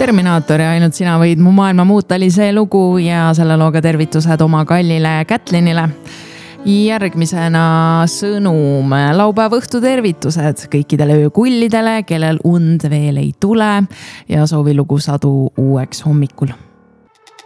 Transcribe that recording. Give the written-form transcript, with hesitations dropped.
Terminaator ja ainult sina võid mu maailma muuta oli see lugu ja selle looga tervitused oma kallile Kätlinile. Järgmisena sõnum, laupäeva õhtu tervitused kõikidele öökullidele, kellel und veel ei tule ja soovi lugu sadu uueks hommikul.